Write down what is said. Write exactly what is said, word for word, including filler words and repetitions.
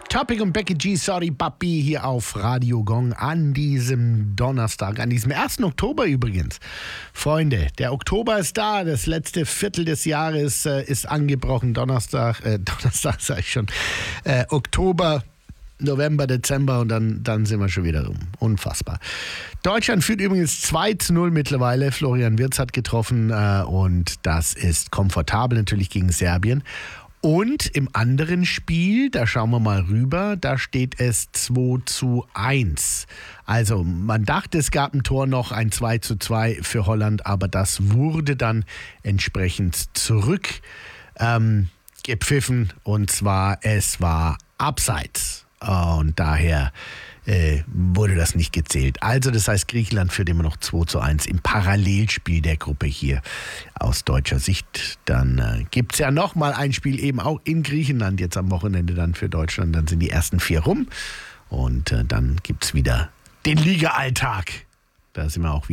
Topic und Becky G, Sorry Papi, hier auf Radio Gong an diesem Donnerstag, an diesem ersten Oktober übrigens. Freunde, der Oktober ist da, das letzte Viertel des Jahres äh, ist angebrochen. Donnerstag, äh, Donnerstag sag ich schon, äh, Oktober, November, Dezember und dann, dann sind wir schon wieder rum. Unfassbar. Deutschland führt übrigens zwei zu null mittlerweile. Florian Wirtz hat getroffen äh, und das ist komfortabel natürlich gegen Serbien. Und im anderen Spiel, da schauen wir mal rüber, da steht es zwei zu eins. Also man dachte, es gab ein Tor noch, ein zwei zu zwei für Holland, aber das wurde dann entsprechend zurück ähm, gepfiffen und zwar es war abseits. Und daher äh, wurde das nicht gezählt. Also das heißt, Griechenland führt immer noch zwei zu eins im Parallelspiel der Gruppe hier aus deutscher Sicht. Dann äh, gibt es ja nochmal ein Spiel eben auch in Griechenland jetzt am Wochenende dann für Deutschland. Dann sind die ersten vier rum und äh, dann gibt es wieder den Liga-Alltag. Da sind wir auch wieder.